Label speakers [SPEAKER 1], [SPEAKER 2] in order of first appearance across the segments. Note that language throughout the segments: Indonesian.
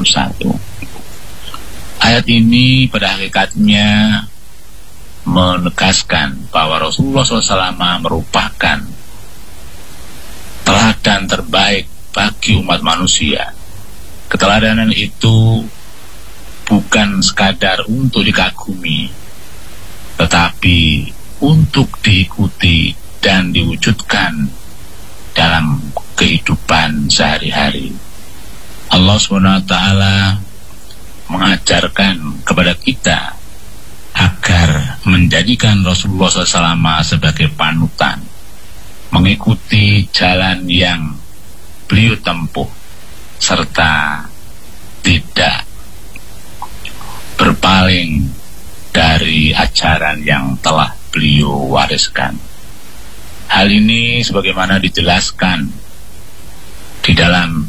[SPEAKER 1] Ayat ini pada hakikatnya menegaskan bahwa Rasulullah SAW merupakan teladan terbaik bagi umat manusia. Keteladanan itu bukan sekadar untuk dikagumi, tetapi untuk diikuti dan diwujudkan dalam kehidupan sehari-hari. Allah SWT mengajarkan kepada kita agar menjadikan Rasulullah SAW sebagai panutan, mengikuti jalan yang beliau tempuh, serta tidak berpaling dari ajaran yang telah beliau wariskan. Hal ini sebagaimana dijelaskan di dalam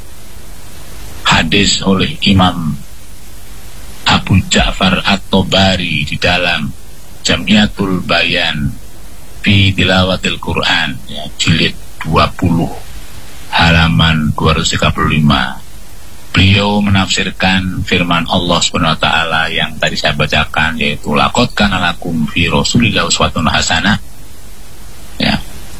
[SPEAKER 1] hadis oleh Imam Abu Ja'far At-Tabari di dalam Jamiatul Bayan fi Tilawatil Quran, ya, jilid 20 halaman 235. Beliau menafsirkan firman Allah SWT yang tadi saya bacakan, yaitu laqad kana lakum fi Rasulillah uswatun hasanah, ya,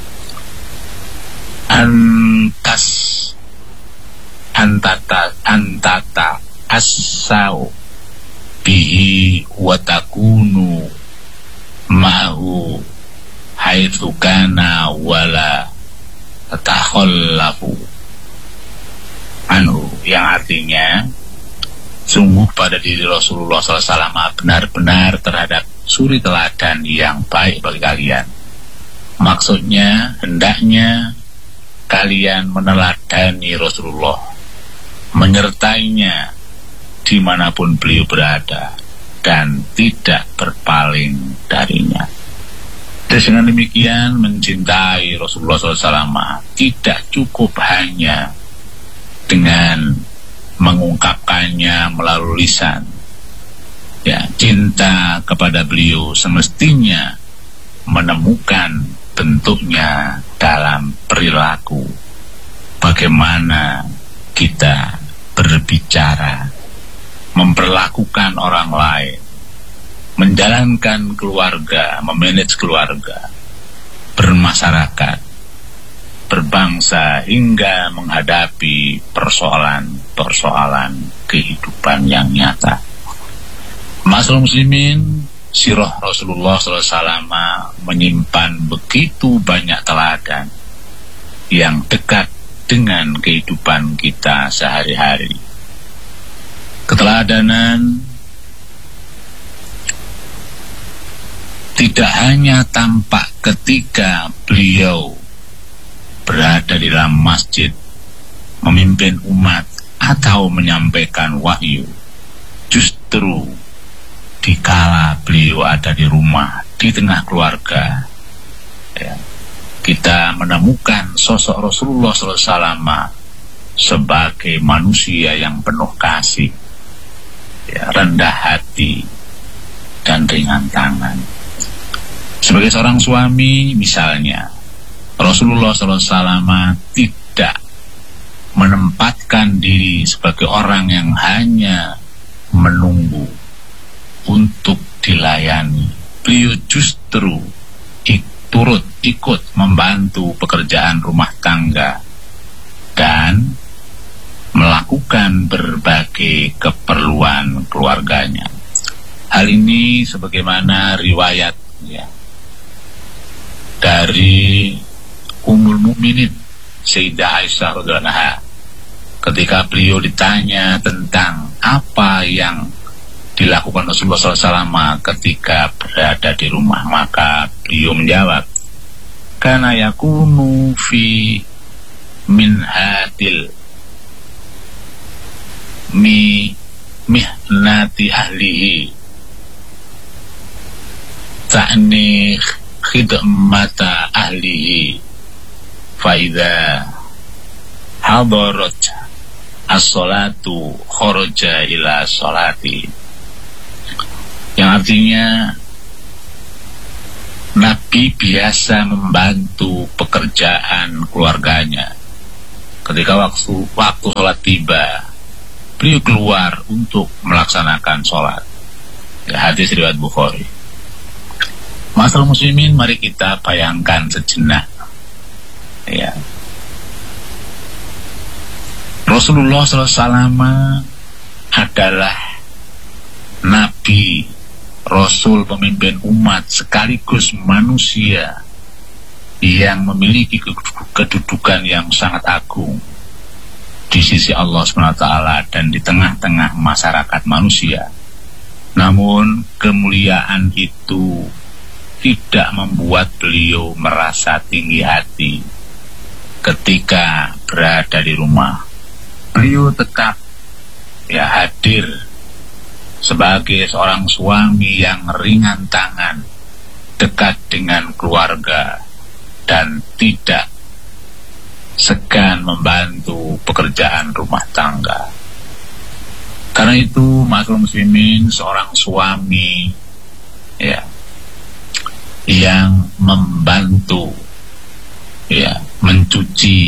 [SPEAKER 1] antata as-sau bihi wa takunu ma'hu haitsu kana wala tatakhallafu anhu, yang artinya sungguh pada diri Rasulullah SAW benar-benar terhadap suri teladan yang baik bagi kalian. Maksudnya hendaknya kalian meneladani Rasulullah, menyertainya dimanapun beliau berada, dan tidak berpaling darinya. Dan dengan demikian mencintai Rasulullah SAW tidak cukup hanya dengan mengungkapkannya melalui lisan. Ya, cinta kepada beliau semestinya menemukan bentuknya dalam perilaku. Bagaimana kita berbicara, memperlakukan orang lain, menjalankan keluarga, memanage keluarga, bermasyarakat, berbangsa, hingga menghadapi persoalan-persoalan kehidupan yang nyata. Ma'asyiral muslimin, sirah Rasulullah SAW menyimpan begitu banyak teladan yang dekat dengan kehidupan kita sehari-hari. Keteladanan tidak hanya tampak ketika beliau berada di dalam masjid memimpin umat atau menyampaikan wahyu, justru dikala beliau ada di rumah, di tengah keluarga, ya, kita menemukan sosok Rasulullah SAW sebagai manusia yang penuh kasih, ya, rendah hati, dan ringan tangan. Sebagai seorang suami misalnya, Rasulullah SAW tidak menempatkan diri sebagai orang yang hanya menunggu untuk dilayani. Beliau justru turut ikut membantu pekerjaan rumah tangga dan melakukan berbagai keperluan keluarganya. Hal ini sebagaimana riwayat, ya, dari Ummul Mukminin Sayyidah Aisyah radhiyallahu anha, ketika beliau ditanya tentang apa yang dilakukan Rasulullah SAW ketika berada di rumah, maka beliau menjawab, kana yakunu fi minhatil mihnati ahlihi ta'ni khidmata ahlihi faidha hadarat as-salatu kharaja ila salati, yang artinya Nabi biasa membantu pekerjaan keluarganya. Ketika waktu sholat tiba, beliau keluar untuk melaksanakan sholat. Ya, hadis riwayat Bukhari. Masyaallah muslimin, mari kita bayangkan sejenak, ya, Rasulullah SAW adalah Nabi, Rasul, pemimpin umat, sekaligus manusia yang memiliki kedudukan yang sangat agung di sisi Allah SWT dan di tengah-tengah masyarakat manusia. Namun kemuliaan itu tidak membuat beliau merasa tinggi hati ketika berada di rumah. Beliau tetap hadir sebagai seorang suami yang ringan tangan, dekat dengan keluarga, dan tidak segan membantu pekerjaan rumah tangga. Karena itu, masyaallah muslimin, seorang suami yang membantu mencuci,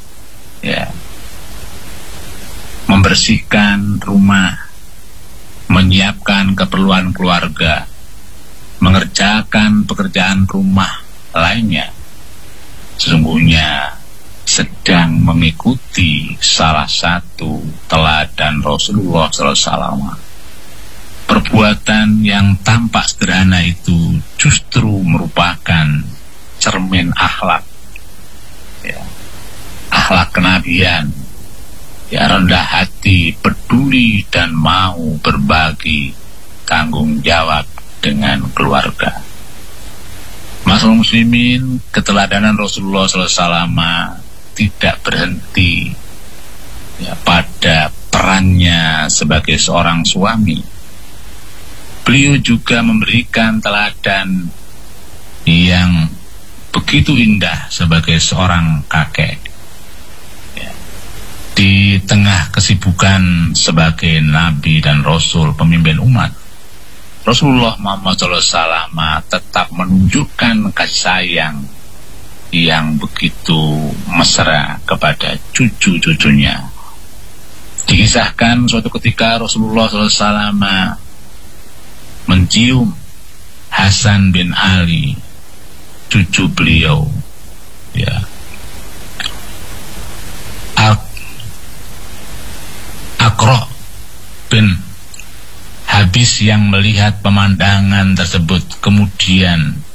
[SPEAKER 1] membersihkan rumah, menyiapkan keperluan keluarga, mengerjakan pekerjaan rumah lainnya, sesungguhnya sedang mengikuti salah satu teladan Rasulullah SAW. Perbuatan yang tampak sederhana itu justru merupakan cermin akhlak, akhlak kenabian, rendah hati, peduli, dan mau berbagi tanggung jawab dengan keluarga. Masyaallah muslimin, keteladanan Rasulullah SAW tidak berhenti pada perannya sebagai seorang suami. Beliau juga memberikan teladan yang begitu indah sebagai seorang kakek. Di tengah kesibukan sebagai Nabi dan Rasul, pemimpin umat, Rasulullah Muhammad SAW tetap menunjukkan kasih sayang yang begitu mesra kepada cucu-cucunya. Dikisahkan suatu ketika Rasulullah SAW mencium Hasan bin Ali, cucu beliau, Aqra bin Habis, yang melihat pemandangan tersebut kemudian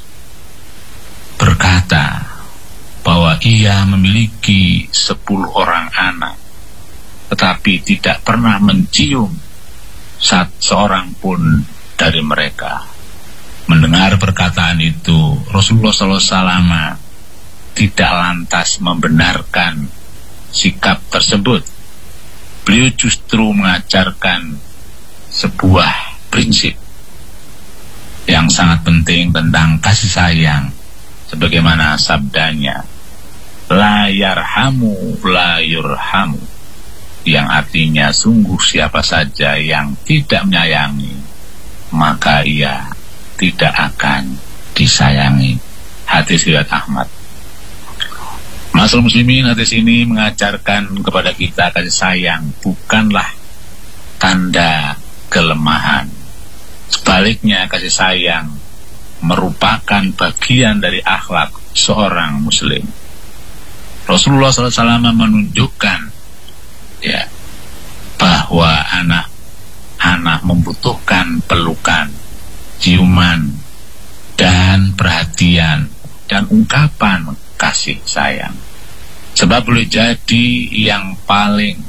[SPEAKER 1] berkata bahwa ia memiliki 10 orang anak, tetapi tidak pernah mencium seorang pun dari mereka. Mendengar perkataan itu, Rasulullah SAW tidak lantas membenarkan sikap tersebut. Beliau justru mengajarkan sebuah prinsip yang sangat penting tentang kasih sayang, sebagaimana sabdanya, la yarhamu la yurhamu, yang artinya sungguh siapa saja yang tidak menyayangi, maka ia tidak akan disayangi. Hadis riwayat Ahmad. Masyaallah muslimin, hadis ini mengajarkan kepada kita kasih sayang bukanlah tanda kelemahan. Sebaliknya, kasih sayang merupakan bagian dari akhlak seorang muslim. Rasulullah SAW menunjukkan bahwa anak membutuhkan pelukan, ciuman, dan perhatian, dan ungkapan kasih sayang. Sebab boleh jadi yang paling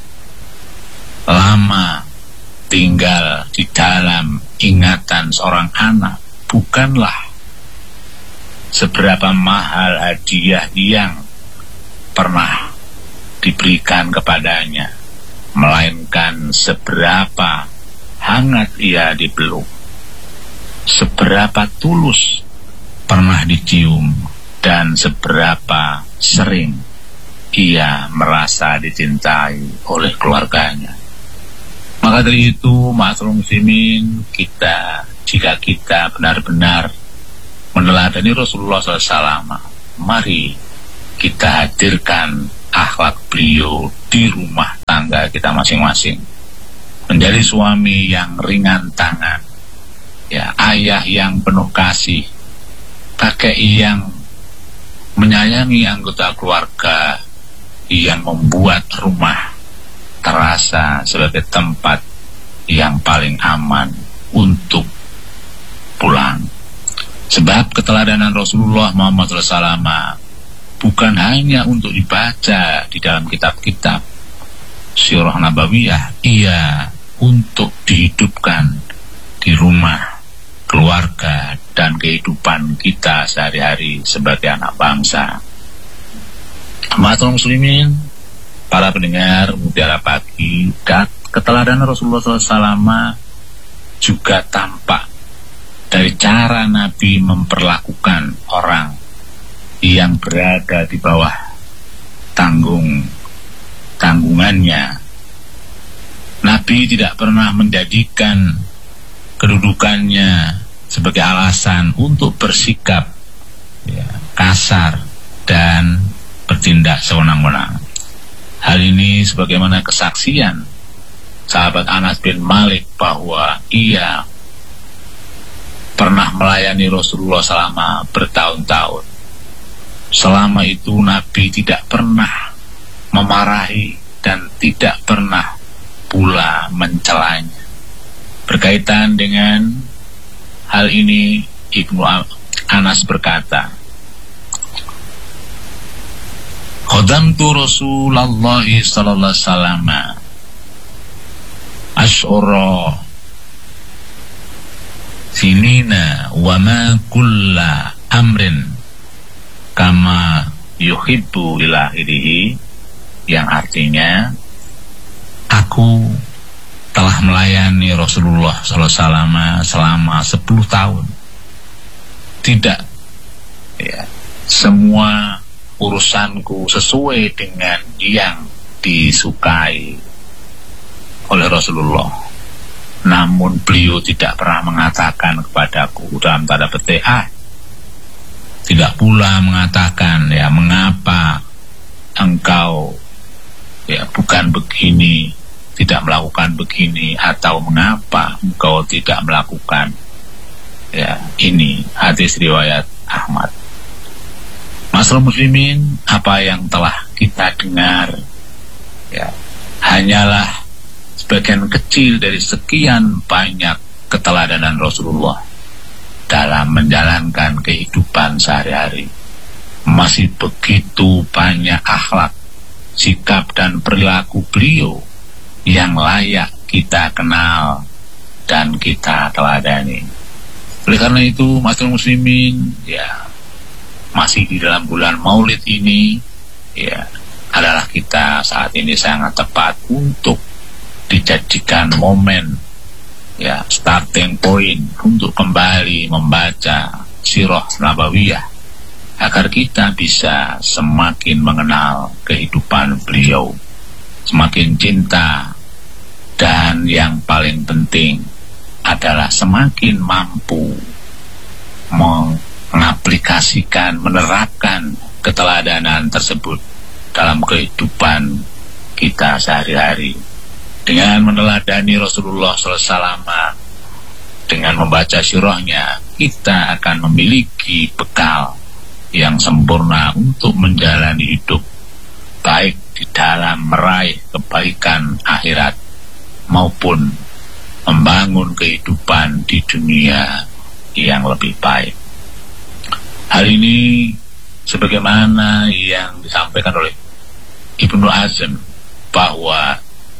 [SPEAKER 1] lama tinggal di dalam ingatan seorang anak bukanlah seberapa mahal hadiah yang pernah diberikan kepadanya, melainkan seberapa hangat ia dipeluk, seberapa tulus pernah dicium, dan seberapa sering ia merasa dicintai oleh keluarganya. Maka dari itu, masyaallah muslimin, jika kita benar-benar meneladani Rasulullah SAW, mari kita hadirkan akhlak beliau di rumah tangga kita masing-masing. menjadi suami yang ringan tangan, ya, ayah yang penuh kasih, kakek yang menyayangi anggota keluarga, yang membuat rumah terasa sebagai tempat yang paling aman untuk pulang. Sebab keteladanan Rasulullah Muhammad SAW bukan hanya untuk dibaca di dalam kitab-kitab Sirah Nabawiyah, ia untuk dihidupkan di rumah, keluarga, dan kehidupan kita sehari-hari sebagai anak bangsa. Ma'asyiral muslimin, para pendengar Mutiara Pagi, dan keteladanan Rasulullah SAW juga tampak dari cara Nabi memperlakukan orang yang berada di bawah tanggungannya. Nabi tidak pernah menjadikan kedudukannya sebagai alasan untuk bersikap, ya, kasar dan bertindak sewenang-wenang. Hal ini sebagaimana kesaksian sahabat Anas bin Malik bahwa ia pernah melayani Rasulullah selama bertahun-tahun. Selama itu Nabi tidak pernah memarahi dan tidak pernah pula mencelanya. Berkaitan dengan hal ini, Ibnu Anas berkata, "Khadamtu Rasulullah sallallahu alaihi wasallam asy'ara sinina wa ma kulla amrin kama yuhibbu ila akhirih," yang artinya aku telah melayani Rasulullah SAW selama 10 tahun. Tidak, ya, semua urusanku sesuai dengan yang disukai oleh Rasulullah. Namun beliau tidak pernah mengatakan kepadaku dalam tanda petik, tidak pula mengatakan, ya, mengapa engkau, ya, bukan begini, tidak melakukan begini, atau mengapa engkau tidak melakukan, ya, ini. Hadis riwayat Ahmad. Ma'asyiral muslimin, apa yang telah kita dengar, ya, hanyalah sebagian kecil dari sekian banyak keteladanan Rasulullah dalam menjalankan kehidupan sehari-hari. Masih begitu banyak akhlak, sikap, dan perilaku beliau yang layak kita kenal dan kita teladani. Oleh karena itu, ma'asyiral muslimin, ya, masih di dalam bulan Maulid ini, ya, adalah kita saat ini sangat tepat untuk dijadikan momen, ya, starting point untuk kembali membaca Sirah Nabawiyah agar kita bisa semakin mengenal kehidupan beliau, semakin cinta, dan yang paling penting adalah semakin mampu mengaplikasikan, menerapkan keteladanan tersebut dalam kehidupan kita sehari-hari. Dengan meneladani Rasulullah SAW, dengan membaca sirahnya, kita akan memiliki bekal yang sempurna untuk menjalani hidup, baik di dalam meraih kebaikan akhirat maupun membangun kehidupan di dunia yang lebih baik. Hal ini sebagaimana yang disampaikan oleh Ibnu Hazm, bahwa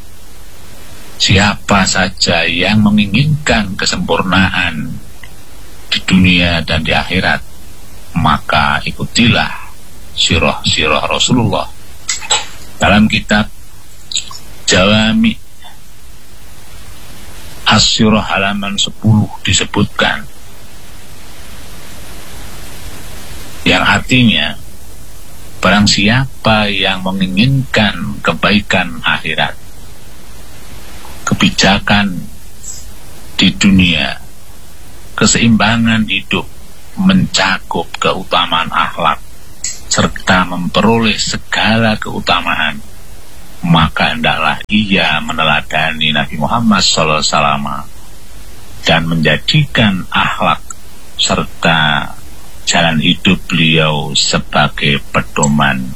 [SPEAKER 1] siapa saja yang menginginkan kesempurnaan di dunia dan di akhirat, maka ikutilah sirah-sirah Rasulullah. Dalam kitab Jawami As-Sirah halaman 10 disebutkan, yang artinya, barang siapa yang menginginkan kebaikan akhirat, kebijakan di dunia, keseimbangan hidup, mencakup keutamaan akhlak, serta memperoleh segala keutamaan, maka hendaklah ia meneladani Nabi Muhammad Muhammad SAW dan menjadikan akhlak serta jalan hidup beliau sebagai pedoman.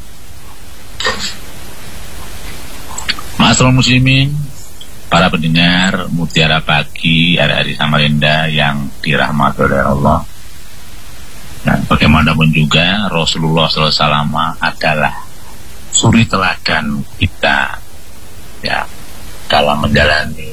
[SPEAKER 1] Ma'asyiral muslimin, para pendengar Mutiara Pagi hari-hari Samarinda yang dirahmati oleh Allah, dan bagaimanapun juga Rasulullah SAW adalah suri teladan kita ya dalam menjalani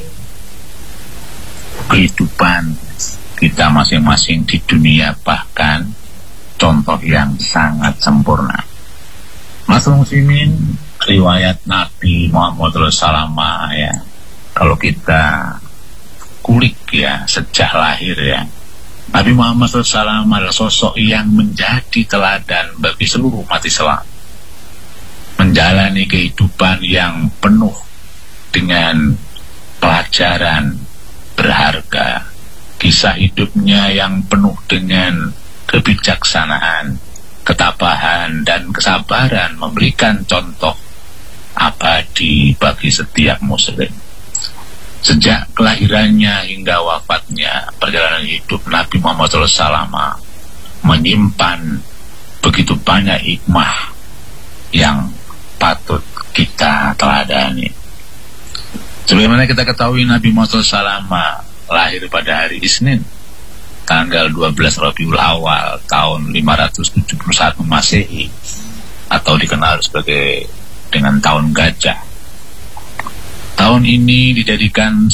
[SPEAKER 1] kehidupan kita masing-masing di dunia, bahkan contoh yang sangat sempurna. Ma'asyiral muslimin, riwayat Nabi Muhammad SAW ya, kalau kita kulik ya sejak lahir ya, Nabi Muhammad SAW adalah sosok yang menjadi teladan bagi seluruh umat Islam, menjalani kehidupan yang penuh dengan pelajaran berharga, kisah hidupnya yang penuh dengan kebijaksanaan, ketabahan, dan kesabaran memberikan contoh abadi bagi setiap muslim. Sejak kelahirannya hingga wafatnya, perjalanan hidup Nabi Muhammad SAW menyimpan begitu banyak hikmah yang patut kita teladani. Sebagaimana kita ketahui, Nabi Muhammad SAW lahir pada hari Isnin, tanggal 12 Rabiul Awal tahun 571 Masehi, atau dikenal sebagai dengan tahun gajah. Tahun ini diabadikan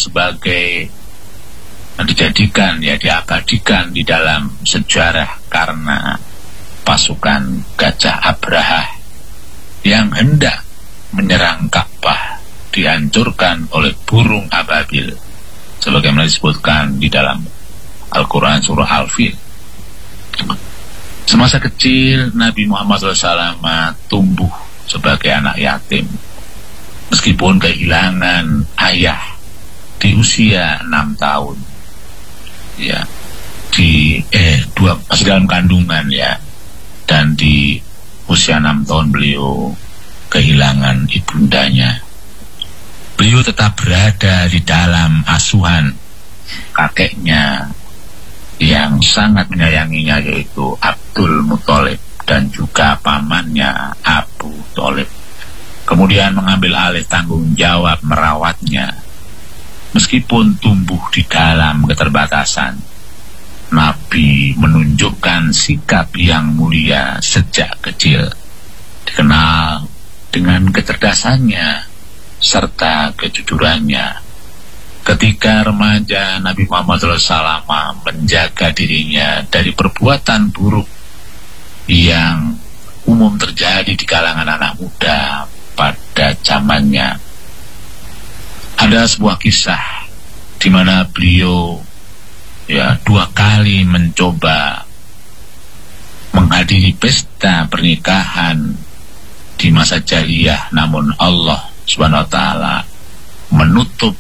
[SPEAKER 1] di dalam sejarah karena pasukan Gajah Abraha yang hendak menyerang Ka'bah dihancurkan oleh burung ababil, sebagaimana disebutkan di dalam Al-Quran surah Al-Fil. Semasa kecil Nabi Muhammad SAW tumbuh sebagai anak yatim, meskipun kehilangan ayah di usia 6 tahun ya, masih dalam kandungan ya, dan di usia 6 tahun beliau kehilangan ibundanya. Beliau tetap berada di dalam asuhan kakeknya yang sangat menyayanginya, yaitu Abdul Muthalib, dan juga pamannya Abu Thalib. Kemudian mengambil alih tanggung jawab merawatnya. Meskipun tumbuh di dalam keterbatasan, Nabi menunjukkan sikap yang mulia sejak kecil, dikenal dengan kecerdasannya serta kejujurannya. Ketika remaja, Nabi Muhammad SAW menjaga dirinya dari perbuatan buruk yang umum terjadi di kalangan anak muda pada zamannya. Ada sebuah kisah di mana beliau ya 2 kali mencoba menghadiri pesta pernikahan di masa jahiliyah, namun Allah Subhanahu wa taala menutup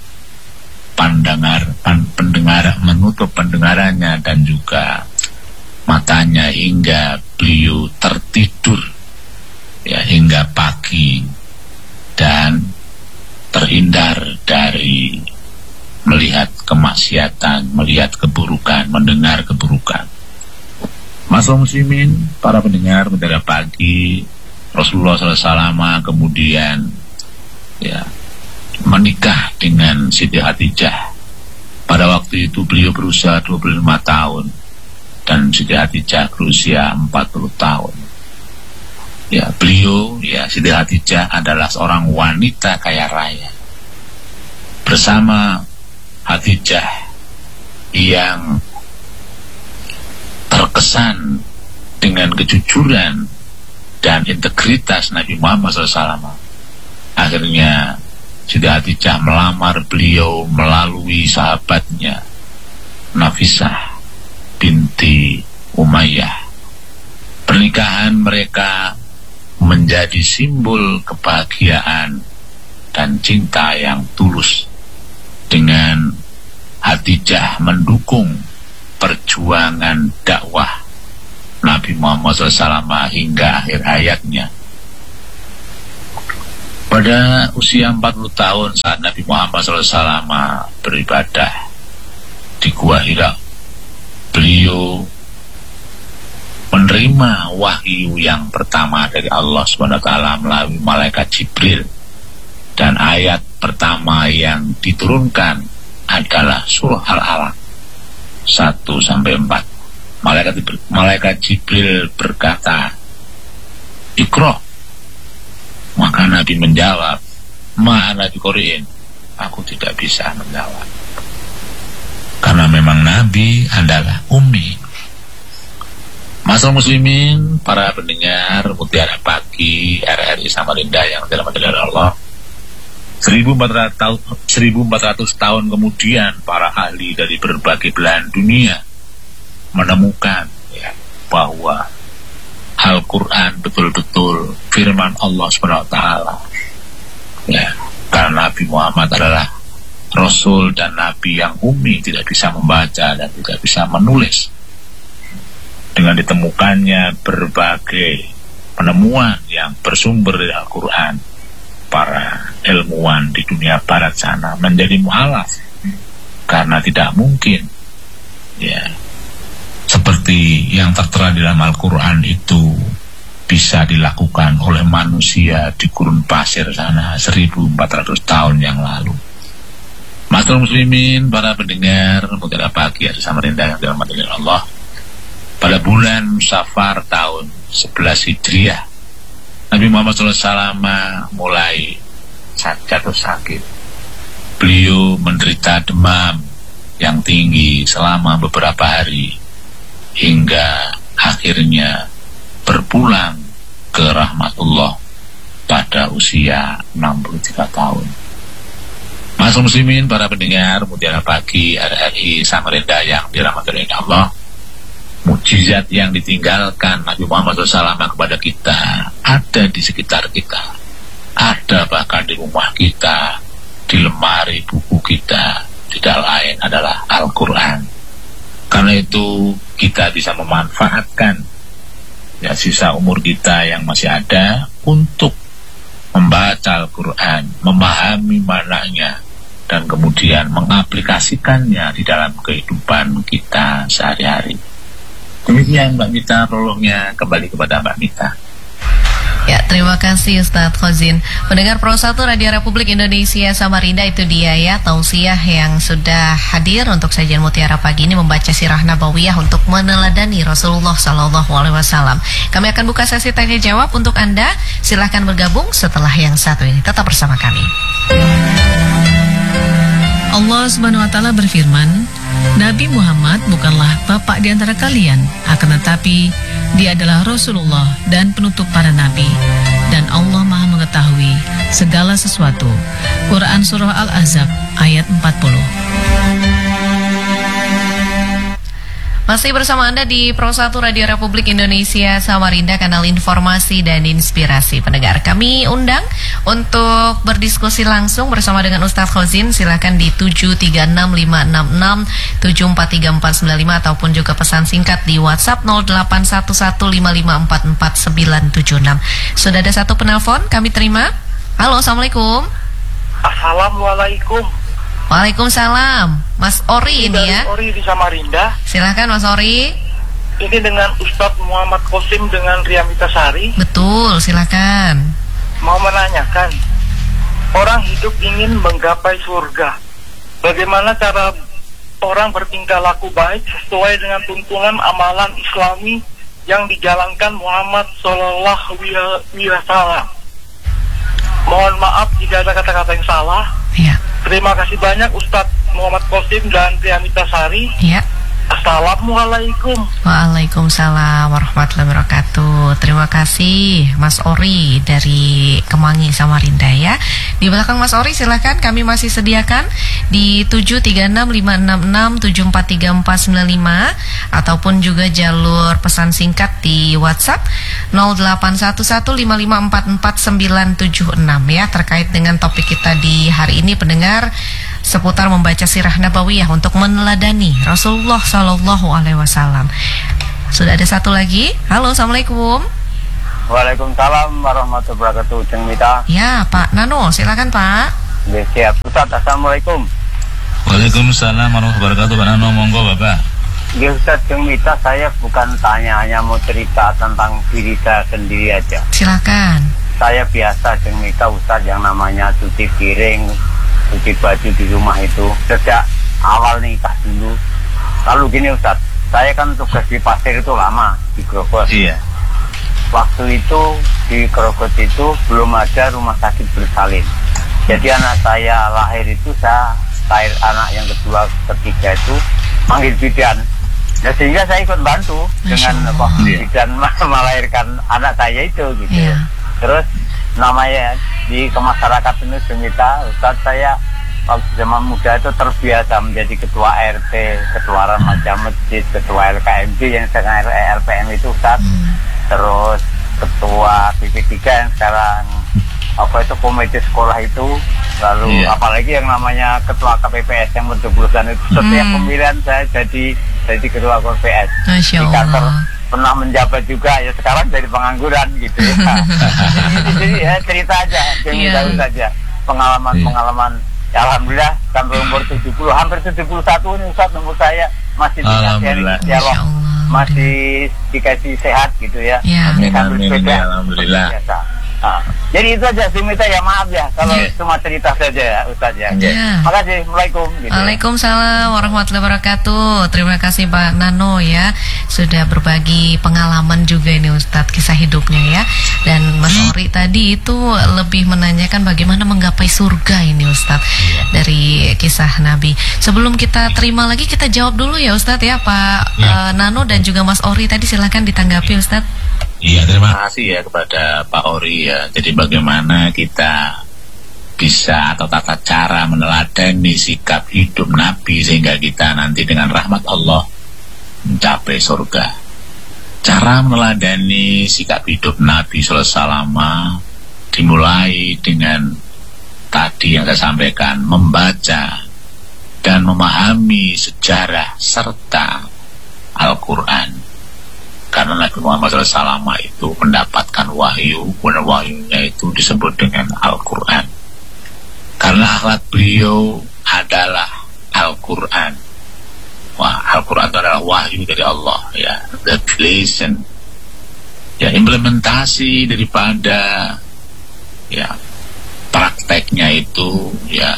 [SPEAKER 1] pendengarannya dan juga matanya hingga beliau tertidur ya hingga pagi dan terhindar dari melihat kemaksiatan, melihat keburukan, mendengar keburukan. Ma'asyiral muslimin, para pendengar Mutiara Pagi, Rasulullah SAW kemudian ya menikah dengan Siti Khadijah. Pada waktu itu beliau berusia 25 tahun dan Siti Khadijah berusia 40 tahun. Ya, beliau ya Siti Khadijah adalah seorang wanita kaya raya. Bersama Khadijah yang terkesan dengan kejujuran dan integritas Nabi Muhammad SAW, akhirnya Siti Khadijah melamar beliau melalui sahabatnya Nafisah binti Umayyah. Pernikahan mereka menjadi simbol kebahagiaan dan cinta yang tulus, dengan Khadijah mendukung perjuangan dakwah Nabi Muhammad SAW hingga akhir hayatnya. Pada usia 40 tahun saat Nabi Muhammad SAW beribadah di Gua Hira, beliau menerima wahyu yang pertama dari Allah SWT melalui malaikat Jibril, dan ayat pertama yang diturunkan adalah surah Al-Alaq 1-4. Malaikat Jibril berkata, "Iqra." Maka Nabi menjawab, "Ma'ana biqori'in." Aku tidak bisa menjawab, karena memang Nabi adalah ummi. Masyaallah muslimin, para pendengar Mutiara Pagi RRI Samarinda yang dirahmati Allah, 1400 tahun kemudian para ahli dari berbagai belahan dunia menemukan bahwa Al-Quran betul-betul firman Allah SWT. Karena Nabi Muhammad adalah Rasul dan Nabi yang ummi, tidak bisa membaca dan tidak bisa menulis. Dengan ditemukannya berbagai penemuan yang bersumber dari Al-Quran, para ilmuwan di dunia barat sana menjadi mualaf, karena tidak mungkin seperti yang tertera di dalam Al-Quran itu bisa dilakukan oleh manusia di gurun pasir sana 1400 tahun yang lalu. Masyaallah muslimin, para pendengar Mutiara Pagi RRI Samarinda yang dirahmati Allah, pada bulan Safar tahun 11 Hijriah, Nabi Muhammad SAW mulai jatuh sakit. Beliau menderita demam yang tinggi selama beberapa hari, hingga akhirnya berpulang ke rahmatullah pada usia 63 tahun. Masyaallah muslimin, para pendengar Mutiara Pagi RRI Samarinda yang dirahmati Allah, mukjizat yang ditinggalkan Nabi Muhammad SAW kepada kita ada di sekitar kita, ada bahkan di rumah kita, di lemari buku kita, tidak lain adalah Al-Quran. Karena itu kita bisa memanfaatkan sisa umur kita yang masih ada untuk membaca Al-Quran, memahami maknanya, dan kemudian mengaplikasikannya di dalam kehidupan kita sehari-hari. Demikian Mbak Mita, prolognya kembali kepada Mbak Mita.
[SPEAKER 2] Ya, terima kasih Ustadz Khozin. Pendengar Pro 1 Radio Republik Indonesia Samarinda, itu dia ya tausiah yang sudah hadir untuk sajian Mutiara Pagi ini, membaca sirah nabawiyah untuk meneladani Rasulullah SAW. Kami akan buka sesi tanya jawab untuk Anda. Silahkan bergabung setelah yang satu ini. Tetap bersama kami. Allah SWT berfirman, Nabi Muhammad bukanlah bapak di antara kalian, akan tetapi dia adalah Rasulullah dan penutup para nabi, dan Allah Maha mengetahui segala sesuatu. Quran Surah Al-Ahzab ayat 40. Masih bersama Anda di Pro 1 Radio Republik Indonesia Samarinda, kanal informasi dan inspirasi. Pendengar, kami undang untuk berdiskusi langsung bersama dengan Ustadz Khozin. Silakan di 73656743495 ataupun juga pesan singkat di WhatsApp 081155444976. Sudah ada satu penelpon, kami terima. Halo, Assalamualaikum.
[SPEAKER 3] Assalamualaikum.
[SPEAKER 2] Waalaikumsalam. Mas Ori ini ya.
[SPEAKER 3] Ori di Samarinda.
[SPEAKER 2] Silakan Mas Ori.
[SPEAKER 3] Ini dengan Ustadz Muhammad Qasim dengan Ria Mitasari.
[SPEAKER 2] Betul, silakan.
[SPEAKER 3] Mau menanyakan, orang hidup ingin menggapai surga. Bagaimana cara orang bertingkah laku baik sesuai dengan tuntunan amalan Islami yang dijalankan Muhammad Sallallahu Alaihi Wasallam? Mohon maaf jika ada kata-kata yang salah.
[SPEAKER 2] Ya.
[SPEAKER 3] Terima kasih banyak Ustadz Muhammad Qasim dan Ria Mitasari.
[SPEAKER 2] Ya.
[SPEAKER 3] Assalamualaikum.
[SPEAKER 2] Waalaikumsalam warahmatullahi wabarakatuh. Terima kasih Mas Ori dari Kemangi Samarinda ya. Di belakang Mas Ori silahkan, kami masih sediakan di 73656743495 ataupun juga jalur pesan singkat di WhatsApp 081155444976 ya, terkait dengan topik kita di hari ini pendengar, seputar membaca sirah nabawiyah untuk meneladani Rasulullah Sallallahu Alaihi Wasallam. Sudah ada satu lagi. Halo, assalamualaikum.
[SPEAKER 4] Waalaikumsalam warahmatullahi wabarakatuh. Jeng Mita.
[SPEAKER 2] Ya, Pak Nano, silakan Pak.
[SPEAKER 4] Siap. Ustaz, Assalamualaikum.
[SPEAKER 1] Waalaikumsalam warahmatullahi wabarakatuh. Pak Nano, monggo Bapak.
[SPEAKER 4] Ya Ustaz, Jeng Mita, saya bukan tanya, hanya mau cerita tentang diri saya sendiri aja.
[SPEAKER 2] Silakan.
[SPEAKER 4] Saya biasa, Jeng Mita, Ustaz, yang namanya cuci piring, cuci baju di rumah itu sejak awal nikah dulu. Lalu gini Ustaz, saya kan tugas di pasir itu lama, di Grogol.
[SPEAKER 1] Iya.
[SPEAKER 4] Waktu itu di Grogol itu belum ada rumah sakit bersalin. Jadi anak saya lahir itu lahir anak yang kedua, ketiga itu manggil bidan. Nah, sehingga saya ikut bantu dengan bidan melahirkan anak saya itu gitu.
[SPEAKER 2] Iya.
[SPEAKER 4] Terus namanya di kemasyarakatan ini Semita, Ustaz, saya waktu zaman muda itu terbiasa menjadi ketua RT, ketua remaja masjid, ketua LKMD yang sekarang LPM itu Ustaz. Terus ketua PP3 yang sekarang itu komite sekolah itu, lalu apalagi yang namanya ketua KPPS yang pencoblosan itu setiap pemilihan saya jadi ketua KPPS. Di kantor pernah menjabat juga, ya sekarang jadi pengangguran gitu ya. Jadi ya cerita aja, jangan saja pengalaman. Ya, alhamdulillah sampai umur 70, hampir 71 ini Ustaz, umur saya masih dikasih sehat gitu ya.
[SPEAKER 1] Alhamdulillah.
[SPEAKER 4] Jadi itu aja Simita, ya maaf ya kalau cuma cerita saja ya Ustaz ya. Makasih. Assalamualaikum gitu.
[SPEAKER 2] Waalaikumsalam warahmatullahi wabarakatuh. Terima kasih Pak Nano ya, sudah berbagi pengalaman juga ini Ustaz, kisah hidupnya ya. Dan Mas Ori tadi itu lebih menanyakan bagaimana menggapai surga ini Ustaz, dari kisah Nabi. Sebelum kita terima lagi, kita jawab dulu ya Ustaz ya, Pak Nano dan juga Mas Ori tadi, silakan ditanggapi Ustaz.
[SPEAKER 1] Iya, terima kasih ya kepada Pak Ori ya. Jadi bagaimana kita bisa atau tata cara meneladani sikap hidup Nabi sehingga kita nanti dengan rahmat Allah mencapai surga. Cara meneladani sikap hidup Nabi sallallahu alaihi wasallam dimulai dengan tadi yang saya sampaikan, membaca dan memahami sejarah serta Al-Quran. Karena Nabi Muhammad SAW itu mendapatkan wahyu, kemudian wahyunya itu disebut dengan Al-Quran. Karena akhlak beliau adalah Al-Quran. Al-Quran itu adalah wahyu dari Allah, ya, revelation, ya, implementasi daripada ya prakteknya itu ya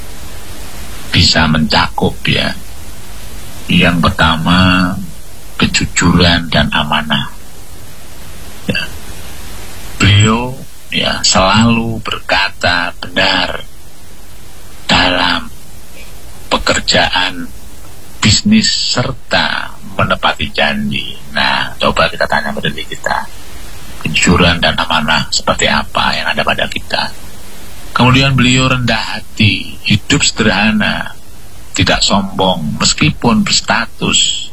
[SPEAKER 1] bisa mencakup ya. Yang pertama, kejujuran dan amanah. Ya. Beliau ya selalu berkata benar dalam pekerjaan, bisnis serta menepati janji. Nah, coba kita tanya pada diri kita, kejujuran dan amanah seperti apa yang ada pada kita. Kemudian beliau rendah hati, hidup sederhana, tidak sombong meskipun berstatus,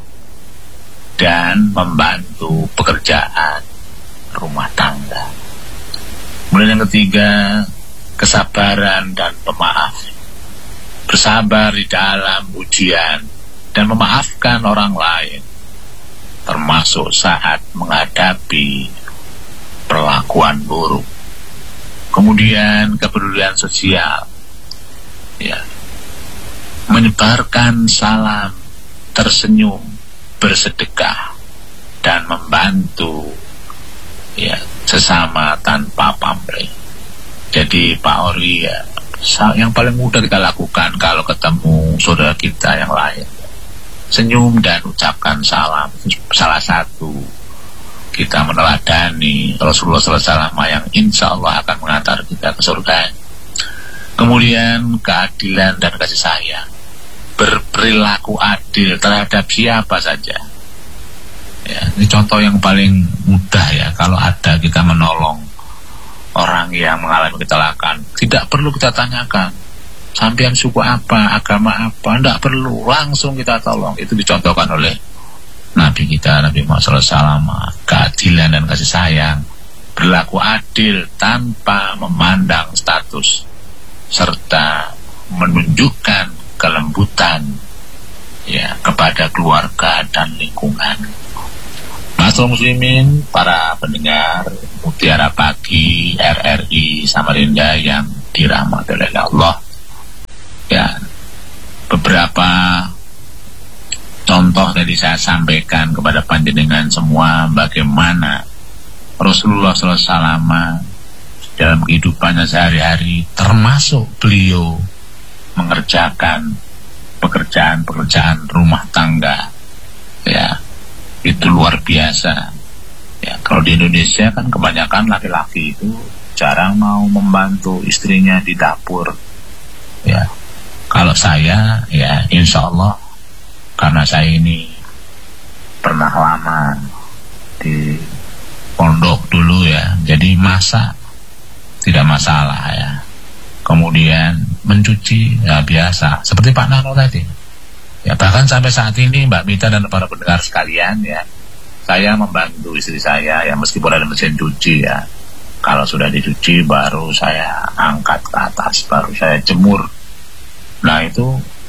[SPEAKER 1] dan membantu pekerjaan rumah tangga. Kemudian yang ketiga, kesabaran dan pemaaf. Bersabar di dalam ujian dan memaafkan orang lain, termasuk saat menghadapi perlakuan buruk. Kemudian kepedulian sosial, ya, menyebarkan salam, tersenyum, bersedekah dan membantu ya sesama tanpa pamrih. Jadi Pak Ori ya, yang paling mudah kita lakukan kalau ketemu saudara kita yang lain, senyum dan ucapkan salam. Salah satu kita meneladani Rasulullah SAW yang insya Allah akan mengantar kita ke surga. Kemudian keadilan dan kasih sayang, berperilaku adil terhadap siapa saja. Ya, ini contoh yang paling mudah ya. Kalau ada kita menolong orang yang mengalami kecelakaan, tidak perlu kita tanyakan sampean suku apa, agama apa, tidak perlu, langsung kita tolong. Itu dicontohkan oleh Nabi kita, Nabi Muhammad SAW. Keadilan dan kasih sayang, berlaku adil tanpa memandang status, serta menunjukkan kelembutan ya kepada keluarga dan lingkungan. Maka Masyaallah muslimin, para pendengar Mutiara Pagi RRI Samarinda yang dirahmati oleh Allah. Ya, beberapa contoh tadi saya sampaikan kepada panjenengan semua bagaimana Rasulullah SAW dalam kehidupannya sehari-hari, termasuk beliau mengerjakan pekerjaan-pekerjaan rumah tangga, ya, itu luar biasa. Ya, kalau di Indonesia kan kebanyakan laki-laki itu jarang mau membantu istrinya di dapur. Ya, kalau saya, ya insya Allah, karena saya ini pernah lama di pondok dulu ya, jadi masak tidak masalah ya. Kemudian mencuci ya biasa, seperti Pak Nano tadi. Ya, bahkan sampai saat ini Mbak Mita dan para pendengar sekalian ya, saya membantu istri saya ya, meskipun ada mesin cuci ya. Kalau sudah dicuci baru saya angkat ke atas, baru saya jemur. Nah, itu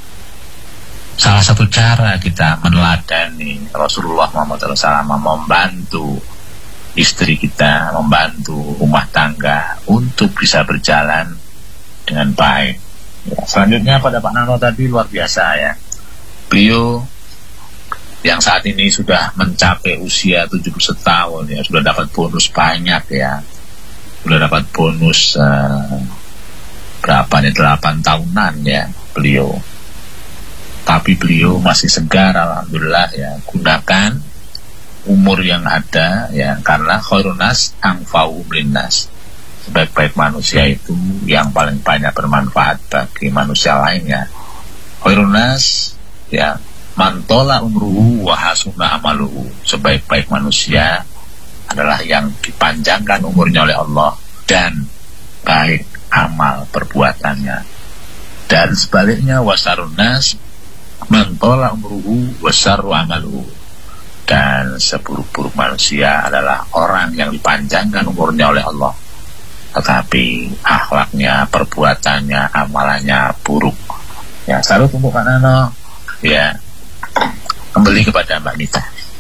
[SPEAKER 1] salah satu cara kita meneladani Rasulullah Muhammad SAW membantu istri kita, membantu rumah tangga untuk bisa berjalan dengan baik. Ya, selanjutnya pada Pak Nano tadi luar biasa ya. Beliau yang saat ini sudah mencapai usia 71 tahun ya, sudah dapat bonus banyak ya. Sudah dapat bonus berapa nih, 8 tahunan ya beliau. Tapi beliau masih segar, alhamdulillah ya. Gunakan umur yang ada ya, karena khairun nas anfa'uhum linnas. Sebaik-baik manusia itu yang paling banyak bermanfaat bagi manusia lainnya. Khairun nas ya mantola umruhu wa hasuna amaluhu. Sebaik-baik manusia adalah yang dipanjangkan umurnya oleh Allah dan baik amal perbuatannya. Dan sebaliknya wasarun nas mantola umruhu wa sarru amaluhu. Dan seburuk-buruk manusia adalah orang yang dipanjangkan umurnya oleh Allah, tetapi akhlaknya, perbuatannya, amalannya buruk. Ya, salut untuk Pak Nano. Ya, kembali kepada Mbak Nita.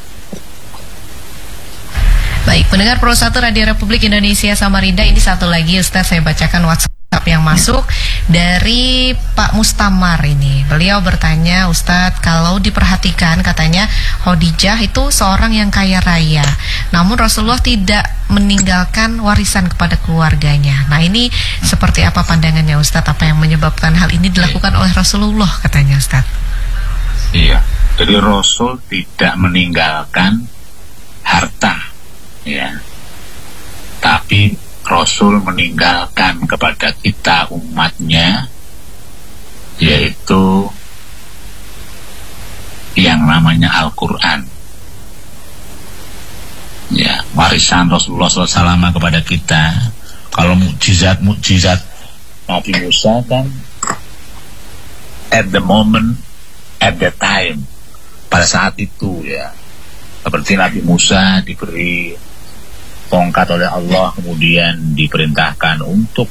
[SPEAKER 2] Baik, pendengar Pro 1 Radio Republik Indonesia Samarinda, ini satu lagi Ustaz, saya bacakan WhatsApp yang masuk dari Pak Mustamar ini. Beliau bertanya, Ustadz, kalau diperhatikan katanya Khadijah itu seorang yang kaya raya, namun Rasulullah tidak meninggalkan warisan kepada keluarganya. Nah, ini seperti apa pandangannya Ustadz? Apa yang menyebabkan hal ini dilakukan oleh Rasulullah katanya Ustadz?
[SPEAKER 1] Iya, jadi Rasul tidak meninggalkan harta ya, tapi Rasul meninggalkan kepada kita umatnya yaitu yang namanya Al-Quran. Ya, warisan Rasulullah SAW kepada kita. Kalau mukjizat Nabi Musa kan at the moment, at the time, pada saat itu ya, seperti Nabi Musa diberi tongkat oleh Allah, kemudian diperintahkan untuk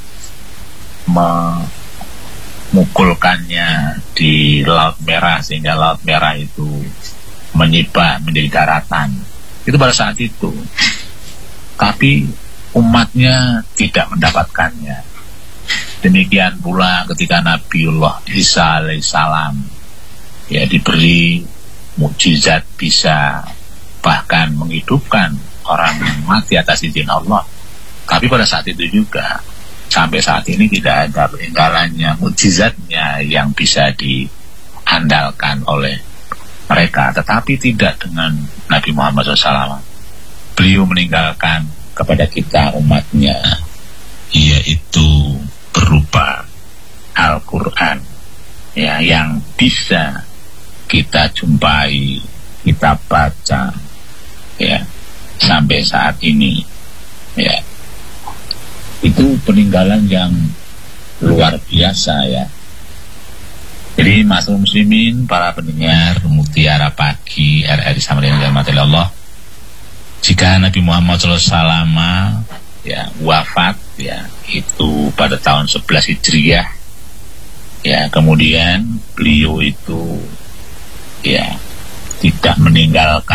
[SPEAKER 1] memukulkannya di Laut Merah sehingga Laut Merah itu menyibak menjadi daratan. Itu pada saat itu. Tapi umatnya tidak mendapatkannya. Demikian pula ketika Nabiullah Isa alaihissalam ya diberi mukjizat bisa bahkan menghidupkan orang yang mati atas izin Allah. Tapi pada saat itu juga sampai saat ini tidak ada peninggalannya, mukjizatnya yang bisa diandalkan oleh mereka. Tetapi tidak dengan Nabi Muhammad SAW. Beliau meninggalkan kepada kita umatnya yaitu berupa Al-Quran ya, yang bisa kita jumpai, kita baca ya sampai saat ini ya. Itu peninggalan yang luar biasa ya. Jadi masyaallah muslimin, para pendengar Mutiara Pagi RRI Samarinda yang dirahmati Allah, jika Nabi Muhammad SAW ya wafat ya itu pada tahun 11 Hijriah ya, kemudian beliau itu ya tidak meninggalkan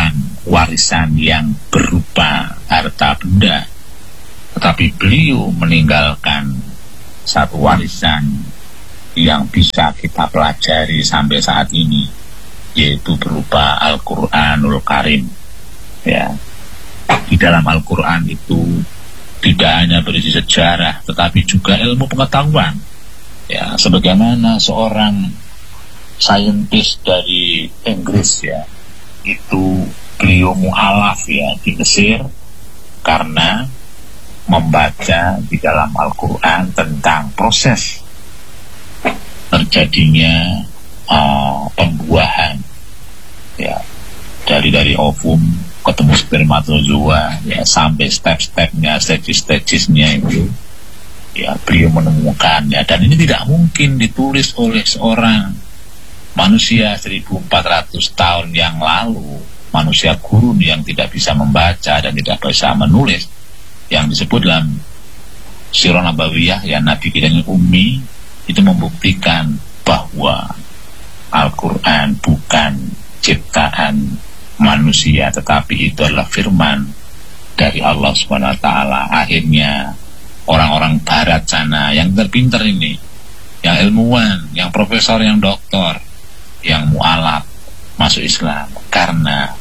[SPEAKER 1] warisan yang berupa harta benda, tetapi beliau meninggalkan satu warisan yang bisa kita pelajari sampai saat ini, yaitu berupa Al-Quranul Karim. Ya, di dalam Al-Quran itu tidak hanya berisi sejarah, tetapi juga ilmu pengetahuan. Ya, sebagaimana seorang saintis dari Inggris, ya, itu beliau mu'alaf, ya, di Mesir karena membaca di dalam Al-Quran tentang proses terjadinya pembuahan, ya, dari ovum ketemu spermatozoa, ya, sampai step-stepnya, stages-stagesnya itu, ya, beliau menemukannya. Dan ini tidak mungkin ditulis oleh seorang manusia 1400 tahun yang lalu, manusia gurun yang tidak bisa membaca dan tidak bisa menulis, yang disebut dalam Sirah Nabawiyah, ya, Nabi kita yang ummi, itu membuktikan bahwa Al-Quran bukan ciptaan manusia, tetapi itu adalah firman dari Allah SWT. Akhirnya orang-orang barat sana yang terpintar ini, yang ilmuwan, yang profesor, yang doktor, yang mu'alaf, masuk Islam karena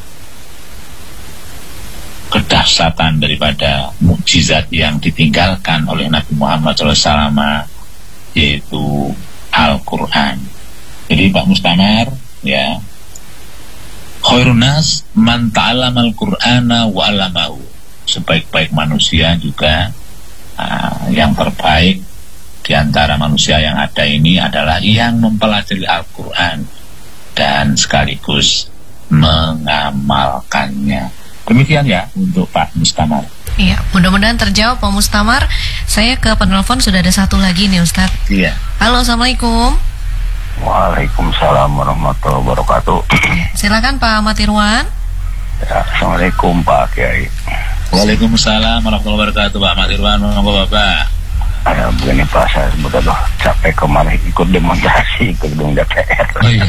[SPEAKER 1] kedahsyatan daripada mukjizat yang ditinggalkan oleh Nabi Muhammad SAW, yaitu Al-Quran. Jadi Pak Mustamar, ya, khairun nas man ta'allama al-Qur'ana wa 'allamahu. Sebaik-baik manusia juga, yang terbaik di antara manusia yang ada ini adalah yang mempelajari Al-Quran dan sekaligus mengamalkannya. Demikian, ya, untuk Pak Mustamar.
[SPEAKER 2] Iya, mudah-mudahan terjawab Pak Mustamar. Saya ke penelpon, sudah ada satu lagi nih Ustadz.
[SPEAKER 1] Iya.
[SPEAKER 2] Halo, Assalamualaikum.
[SPEAKER 5] Waalaikumsalam warahmatullahi wabarakatuh.
[SPEAKER 2] Silakan Pak Ahmad Irwan.
[SPEAKER 5] Ya, Assalamualaikum Pak Kiai.
[SPEAKER 1] Waalaikumsalam warahmatullahi wabarakatuh, Pak Ahmad Irwan. Monggo Bapak.
[SPEAKER 5] Ya, begini Pak, saya sebetulnya capek kemarin ikut demonstrasi ke gedung DPR.
[SPEAKER 1] Oh, iya.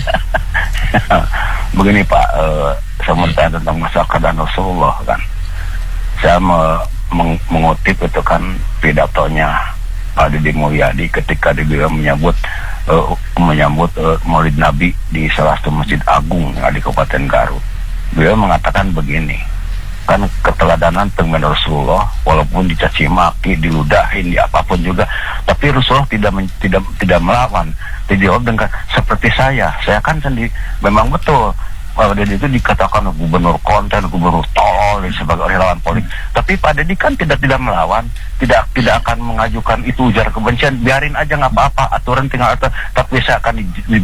[SPEAKER 5] Begini Pak, saya mau tanya tentang masa keadaan Rasulullah kan. Saya mengutip itu kan pidatonya Pak Deddy Mulyadi ketika dia menyambut Maulid Nabi di salah satu masjid agung yang ada di Kabupaten Garut. Beliau mengatakan begini, kan keteladanan dengan Rasulullah walaupun dicaci maki, diludahin, di apapun juga, tapi Rasulullah tidak melawan. Dijawab dengan seperti saya kan sendiri memang betul. Pak Deddy itu dikatakan gubernur konten, gubernur tol dan sebagai relawan politik, tapi Pak Deddy kan tidak melawan, tidak akan mengajukan itu ujar kebencian, biarin aja nggak apa-apa, aturan tinggal atur, tapi saya akan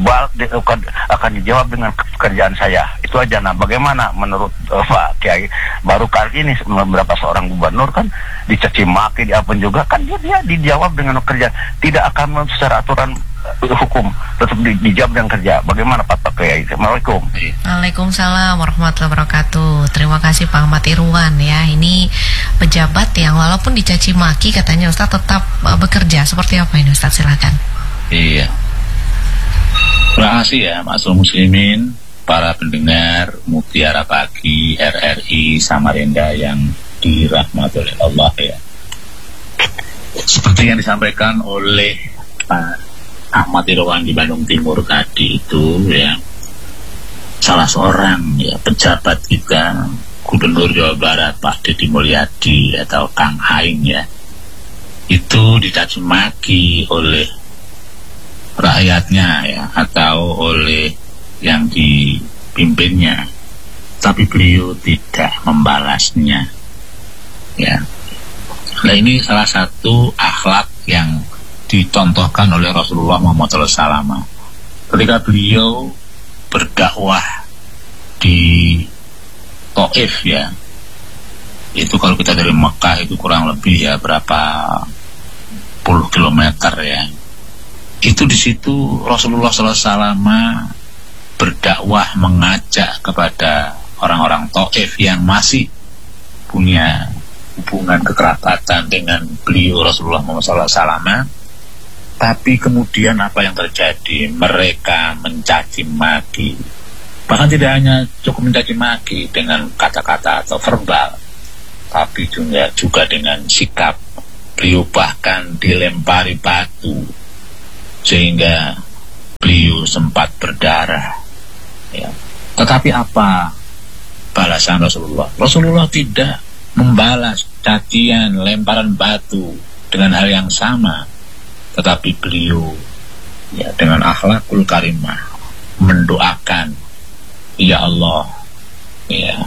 [SPEAKER 5] dijawab dengan pekerjaan saya, itu aja. Nah, bagaimana menurut Pak Kiai, baru kali ini beberapa seorang gubernur kan dicaci maki, diapun juga kan dia dijawab dengan kerja, tidak akan secara aturan hukum, tetap dijawab dengan kerja. Bagaimana Pak Kiai? Assalamualaikum.
[SPEAKER 2] Waalaikumsalam warahmatullahi wabarakatuh. Terima kasih Pak Ahmad Irwan, ya. Ini pejabat yang walaupun dicaci maki katanya Ustaz tetap bekerja. Seperti apa ini Ustaz? Silakan.
[SPEAKER 1] Iya. Terima kasih, ya, Ma'asyiral muslimin, para pendengar Mutiara Pagi RRI Samarinda yang dirahmati oleh Allah, ya. Seperti yang disampaikan oleh Pak Ahmad Irwan di Bandung Timur tadi itu, ya, salah seorang, ya, pejabat kita, Gubernur Jawa Barat Pak Deddy Mulyadi atau Kang Aing, ya, itu dicaci maki oleh rakyatnya, ya, atau oleh yang dipimpinnya, tapi beliau tidak membalasnya, ya. Nah, ini salah satu akhlak yang dicontohkan oleh Rasulullah Muhammad SAW ketika beliau berdakwah di Taif, ya. Itu kalau kita dari Mekah itu kurang lebih, ya, berapa puluh kilometer, ya. Itu di situ Rasulullah SAW berdakwah, mengajak kepada orang-orang Taif yang masih punya hubungan kekerabatan dengan beliau Rasulullah Muhammad SAW. Tapi kemudian apa yang terjadi? Mereka mencaci maki, Bahkan tidak hanya cukup mencaci maki dengan kata-kata atau verbal, tapi juga dengan sikap. Beliau bahkan dilempari batu sehingga beliau sempat berdarah, ya. Tetapi apa balasan Rasulullah? Rasulullah tidak membalas cacian, lemparan batu dengan hal yang sama, tetapi beliau, ya, dengan akhlakul karimah mendoakan, ya Allah, ya,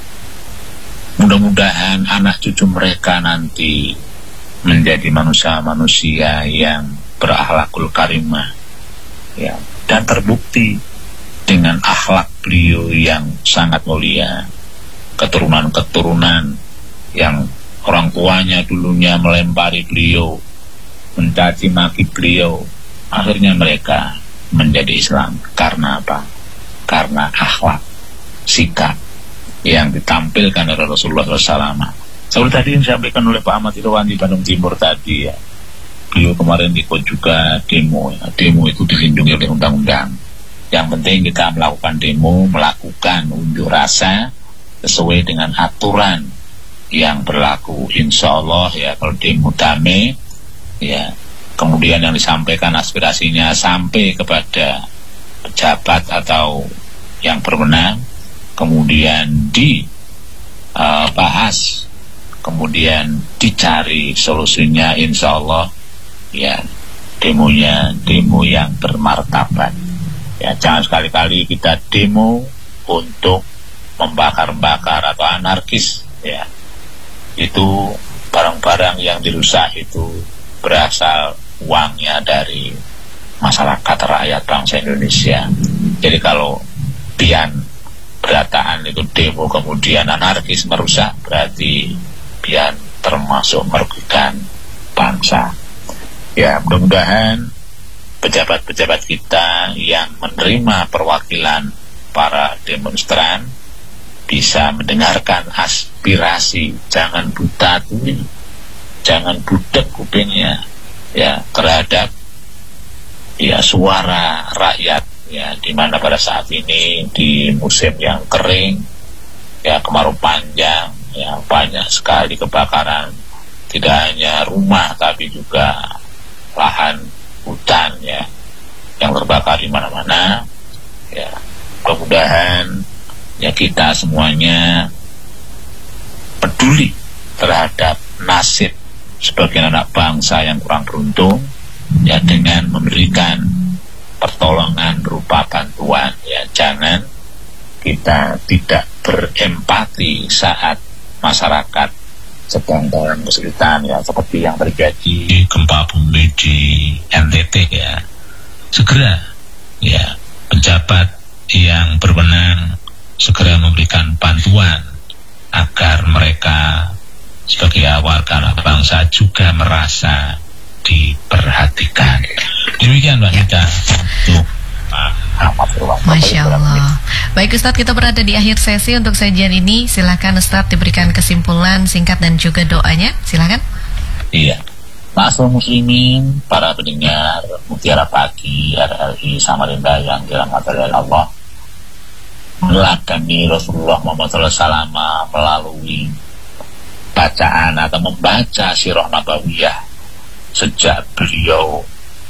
[SPEAKER 1] mudah-mudahan anak cucu mereka nanti menjadi manusia-manusia yang berakhlakul karimah, ya, dan terbukti dengan akhlak beliau yang sangat mulia, keturunan-keturunan yang orang tuanya dulunya melempari beliau, mencaci maki beliau, akhirnya mereka menjadi Islam. Karena apa? Karena akhlak, sikap yang ditampilkan oleh Rasulullah SAW. Seperti tadi yang disampaikan oleh Pak Ahmad Irwan di Bandung Timur tadi, ya. Beliau kemarin ikut juga demo, ya. Demo itu dilindungi oleh undang-undang. Yang penting kita melakukan demo, melakukan unjuk rasa sesuai dengan aturan yang berlaku. Insya Allah, ya, kalau demo damai, ya, kemudian yang disampaikan aspirasinya sampai kepada pejabat atau yang berwenang, kemudian dibahas, kemudian dicari solusinya, insya Allah, ya, demonya demo yang bermartabat. Ya, jangan sekali-kali kita demo untuk membakar-bakar atau anarkis, ya. Itu barang-barang yang dirusak itu berasal uangnya dari masyarakat rakyat bangsa Indonesia. Jadi kalau pian berataan itu demo kemudian anarkis merusak, berarti pian termasuk merugikan bangsa. Ya, mudah-mudahan pejabat-pejabat kita yang menerima perwakilan para demonstran bisa mendengarkan aspirasi, jangan buta tuh, jangan budek kupingnya, ya, terhadap, ya, suara rakyat, ya, di mana pada saat ini di musim yang kering, ya, kemarau panjang, ya, banyak sekali kebakaran, tidak hanya rumah tapi juga lahan hutan, ya, yang terbakar di mana-mana. Ya, mudah-mudahan, ya, kita semuanya peduli terhadap nasib sebagian anak bangsa yang kurang beruntung, ya, dengan memberikan pertolongan berupa bantuan. Ya, jangan kita tidak berempati saat masyarakat sedang dalam kesulitan, ya, seperti yang terjadi gempa bumi di NTT, ya. Segera, ya, pejabat yang berwenang segera memberikan bantuan agar mereka sebagai warga bangsa juga merasa diperhatikan. Demikian Mbak Nita untuk
[SPEAKER 2] Masya Allah. Baik Ustadz, kita berada di akhir sesi untuk sajian ini. Silakan Ustadz diberikan kesimpulan singkat dan juga doanya. Silakan.
[SPEAKER 1] Iya, Ma'asyiral muslimin, para pendengar Mutiara Pagi RRI Samarinda yang dirahmati oleh Allah, meladani Rasulullah Muhammad SAW melalui bacaan atau membaca sirah nabawiyah sejak beliau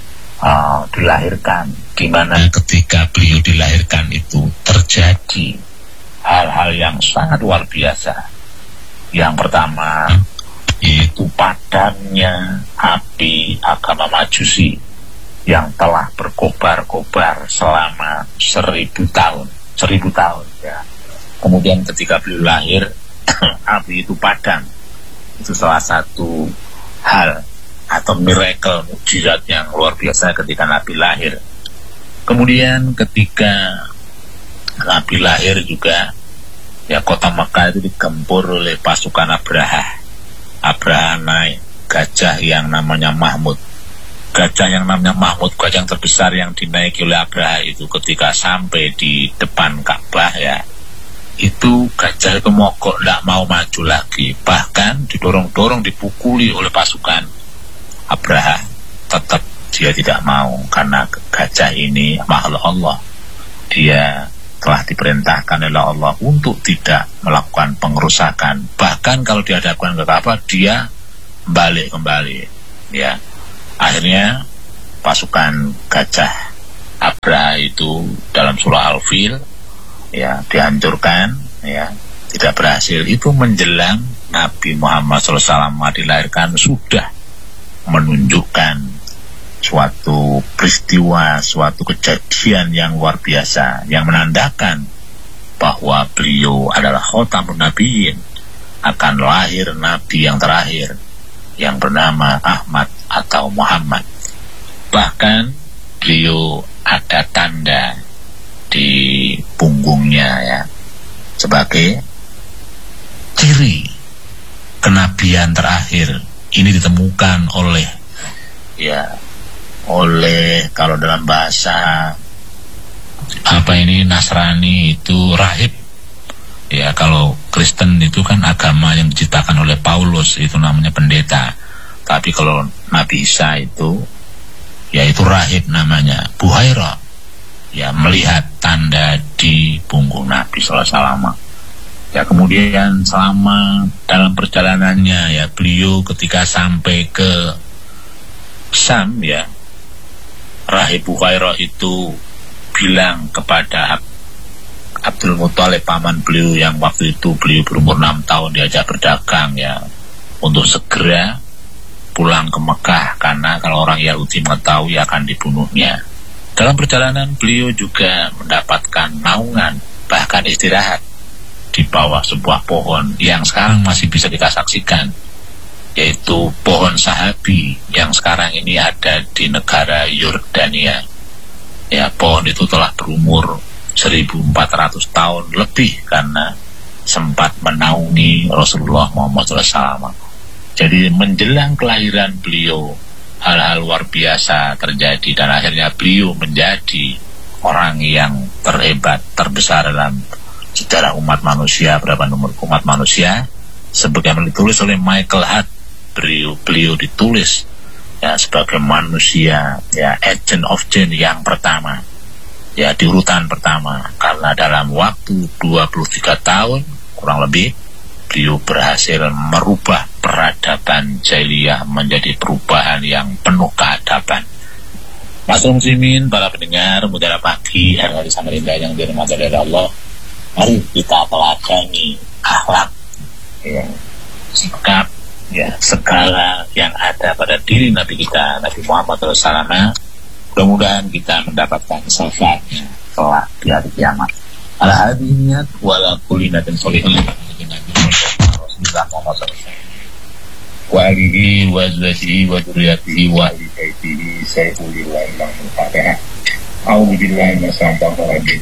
[SPEAKER 1] dilahirkan, di mana ketika beliau dilahirkan itu terjadi hal-hal yang sangat luar biasa. Yang pertama, yaitu padamnya api agama Majusi yang telah berkobar-kobar selama 1000 tahun. 1000 tahun, ya. Kemudian ketika beliau lahir, api itu padam. Itu salah satu hal atau miracle, mukjizat yang luar biasa ketika Nabi lahir. Kemudian ketika Nabi lahir juga, ya, kota Mekah itu digempur oleh pasukan Abraha. Abraha naik gajah yang namanya Mahmud. Gajah yang namanya Mahmud, gajah yang terbesar yang dinaiki oleh Abraha itu, ketika sampai di depan Ka'bah, ya, itu gajah itu mogok, tidak mau maju lagi, bahkan didorong-dorong, dipukuli oleh pasukan Abraha. Tetap dia tidak mau, karena gajah ini makhluk Allah, dia telah diperintahkan oleh Allah untuk tidak melakukan pengerusakan. Bahkan kalau dihadapkan ke Ka'bah, dia balik kembali. Ya, akhirnya pasukan Gajah Abraha itu dalam surah Al-Fil ya dihancurkan, ya tidak berhasil. Itu menjelang Nabi Muhammad SAW dilahirkan, sudah menunjukkan suatu peristiwa, suatu kejadian yang luar biasa yang menandakan bahwa beliau adalah khatamun nabiyyin, akan lahir nabi yang terakhir yang bernama Ahmad atau Muhammad. Bahkan beliau ada tanda di punggungnya ya sebagai ciri kenabian terakhir. Ini ditemukan oleh kalau dalam bahasa Nasrani itu rahib. Ya, kalau Kristen itu kan agama yang diciptakan oleh Paulus, itu namanya pendeta. Tapi kalau Nabi Isa itu yaitu rahib namanya, Buhaira. Ya, melihat tanda di punggung Nabi SAW. Ya, kemudian selama dalam perjalanannya ya, beliau ketika sampai ke Syam ya, rahib Buhaira itu bilang kepada Abdul Muthalib, paman beliau yang waktu itu beliau berumur 6 tahun, diajak berdagang ya, untuk segera pulang ke Mekah, karena kalau orang Yahudi mengetahui akan dibunuhnya. Dalam perjalanan beliau juga mendapatkan naungan, bahkan istirahat di bawah sebuah pohon yang sekarang masih bisa kita saksikan, yaitu pohon Sahabi yang sekarang ini ada di negara Yordania. Ya, pohon itu telah berumur 1400 tahun lebih karena sempat menaungi Rasulullah Muhammad SAW. Jadi menjelang kelahiran beliau, hal-hal luar biasa terjadi dan akhirnya beliau menjadi orang yang terhebat, terbesar dalam sejarah umat manusia, berapa nomor umat manusia, sebagaimana ditulis oleh Michael Hart. Beliau ditulis ya sebagai manusia ya, agent of change yang pertama ya, di urutan pertama, karena dalam waktu 23 tahun kurang lebih beliau berhasil merubah peradaban jahiliyah menjadi perubahan yang penuh keadaban. Mas muslimin, para pendengar Mutiara Pagi RRI Samarinda yang dirahmati oleh Allah, mari kita teladani akhlak ya, sikap ya, segala yang ada pada diri Nabi kita, Nabi Muhammad SAW. Mudah-mudahan kita mendapatkan syafaatnya kelak di hari kiamat. Ala hadiniyat wala kulinatin solihin Rasulullah Muhammad SAW wa alihi wa azwajihi wa dzurriyyatihi wa ahli baitihi sayyidillahi lahul fatihah. A'udzu billahi minasyaitonir rajim.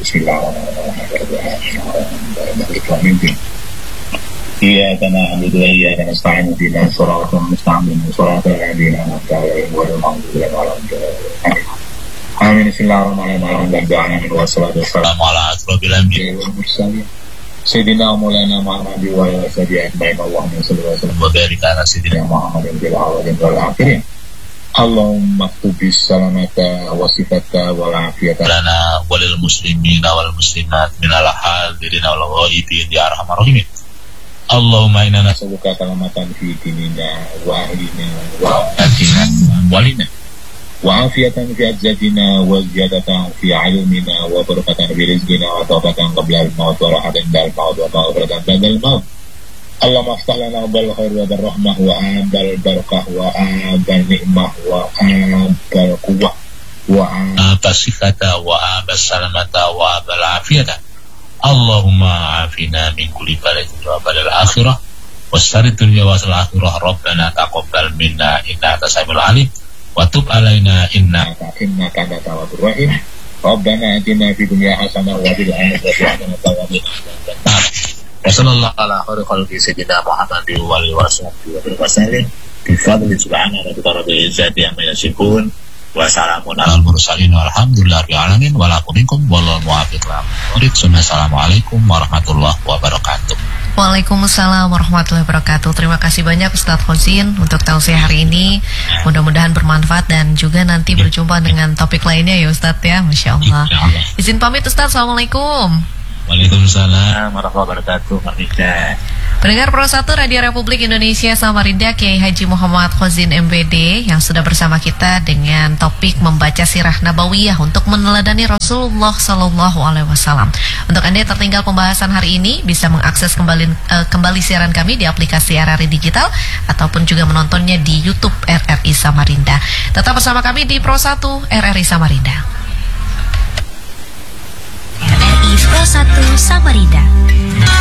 [SPEAKER 1] Bismillahirrahmanirrahim. Iyyaka na'budu wa iyyaka nasta'in ihdinas siratal mustaqim siratal ladzina an'amta 'alaihim ghairil maghdubi 'alaihim. Amin. Bismillahirrahmanirrahim. Wassalatu wassalamu ala asrofil anbiya'i wal mursalin sayyidina Maulana Muhammad wa ala alihi Allahumma shalli wa sallim wa barik ala sayyidina Muhammadin fil awwalin wal akhirin. Allahumma ktubis salamata wa sifata wal afiyata lana walil muslimina wal muslimat minal hadirin wal ghaibin ya arhamar rahimin. Allahumma inna nas'aluka kalamatan fi dinina wa ahlina wa atina wa walina wa afiyatan fi ajsadina wa ziyadatan fi ilmina wa barakatan fi rizqina wa tawbatan qabla al-maut wa rahatan ba'da al-maut wa maghfiratan ba'da al-maut. Allahumma aftah lana bil khair wa bil rahmah wa abal barakah wa abal ni'mah wa abal quwwah wa abal sihata wa abal salamata wa abal afiyata. Allahumma afina min kulli balatin wa balal akhirah wasari dunya wa sal akhirah. Rabbana taqabbal minna innaka samiul alim wa tub alaina innaka antat tawwabur rahim. Rabbana atina fid dunya hasanah wa fil akhirati hasanah wa qina adzaban nar. Wa sallallahu ala khairi khalqi sayyidina Muhammadin wa alihi wa sallam bi fadli subhana rabbika rabbil izzati amma yasifun wa salamun alal mursalin walhamdulillahi alamin wa lakum minkum wallahu muwaffiq. Assalamualaikum warahmatullahi wabarakatuh.
[SPEAKER 2] Waalaikumsalam warahmatullahi wabarakatuh. Terima kasih banyak Ustadz Khozin untuk tausiah hari ini. Mudah-mudahan bermanfaat dan juga nanti berjumpa dengan topik lainnya ya Ustadz ya. Masya Allah. Izin pamit Ustadz. Assalamualaikum.
[SPEAKER 1] Waalaikumsalam warahmatullahi wabarakatuh. Marida.
[SPEAKER 2] Pendengar Pro 1 Radio Republik Indonesia Samarinda, Kiai Haji Muhammad Khozin MBD yang sudah bersama kita dengan topik membaca sirah nabawiyah untuk meneladani Rasulullah Sallallahu Alaihi Wasallam. Untuk Anda yang tertinggal pembahasan hari ini, bisa mengakses kembali siaran kami di aplikasi RRI Digital ataupun juga menontonnya di YouTube RRI Samarinda. Tetap bersama kami di Pro 1 RRI Samarinda.
[SPEAKER 6] RRI Pro 1 Samarinda.